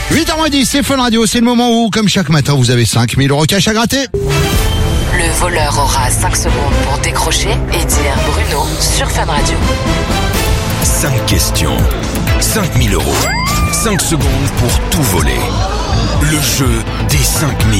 8h10, c'est Fun Radio, c'est le moment où, comme chaque matin, vous avez 5000 € cash à gratter. Le voleur aura 5 secondes pour décrocher et dire Bruno sur Fun Radio. 5 questions, 5000 €. 5 secondes pour tout voler. Le jeu des 5000.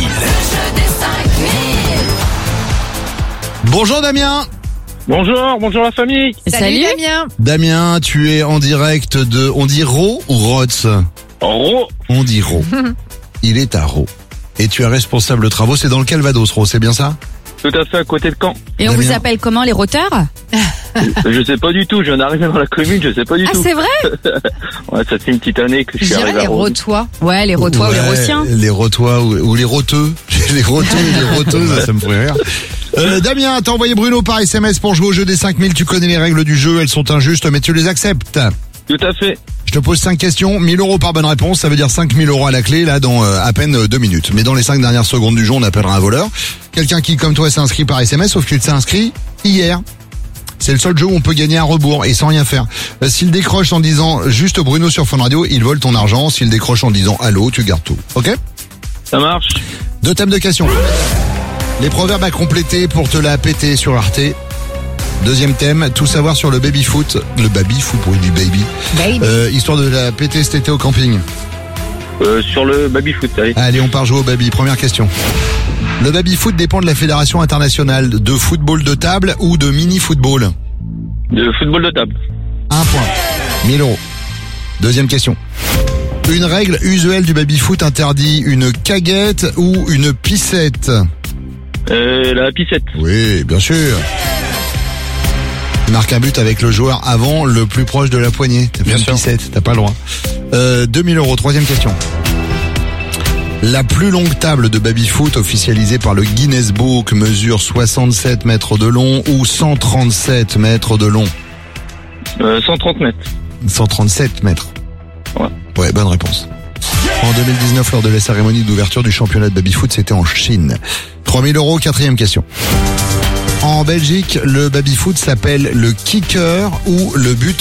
Bonjour Damien. Bonjour la famille. Salut Damien. Damien, tu es en direct de... On dit Ro ou Rotz? Ro. On dit Ro. Il est à Ro. Et tu es responsable de travaux, c'est dans le Calvados, Ro, c'est bien ça? Tout à fait, à côté de Caen. Et on Damien. vous appelle comment, les roteurs? Je sais pas du tout, je viens d'arriver dans la commune, je sais pas du Ah, tout. c'est vrai? Ouais, ça fait une petite année que je Je suis dirais arrivé les à Ro. rotois. Ouais, les rotois ou les rotiens. Les rotois ou les roteux. Les roteux et les roteuses, ça me ferait rire. Damien, t'as envoyé Bruno par SMS pour jouer au jeu des 5000. Tu connais les règles du jeu, elles sont injustes, mais tu les acceptes. Tout à fait. Je te pose 5 questions, 1000 € par bonne réponse, ça veut dire 5000 € à la clé, là, dans à peine 2 minutes. Mais dans les 5 dernières secondes du jeu, on appellera un voleur. Quelqu'un qui, comme toi, s'est inscrit par SMS, sauf qu'il s'est inscrit hier. C'est le seul jeu où on peut gagner à rebours et sans rien faire. S'il décroche en disant juste Bruno sur Fun Radio, il vole ton argent. S'il décroche en disant allô, tu gardes tout. Ok? Ça marche. 2 thèmes de questions. Les proverbes à compléter pour te la péter sur Arte. Deuxième thème, tout savoir sur le baby-foot. Le baby-foot, pour du baby. Histoire de la péter cet été au camping. Sur le baby-foot, allez. Allez, on part jouer au baby. Première question. Le baby-foot dépend de la Fédération internationale de football de table ou de mini-football. De football de table. 1 point. 1000 €. Deuxième question. Une règle usuelle du baby-foot interdit une caguette ou une pissette. La pissette. Oui, bien sûr. Tu marques un but avec le joueur avant le plus proche de la poignée. T'as fait Bien une sûr. pissette, t'as pas le droit. 2000 €. Troisième question. La plus longue table de baby-foot officialisée par le Guinness Book mesure 67 mètres de long ou 137 mètres de long. 130 mètres. 137 mètres. Ouais. Ouais, bonne réponse. En 2019, lors de la cérémonie d'ouverture du championnat de baby-foot, c'était en Chine. 3000 €, quatrième question. En Belgique, le baby-foot s'appelle le kicker ou le but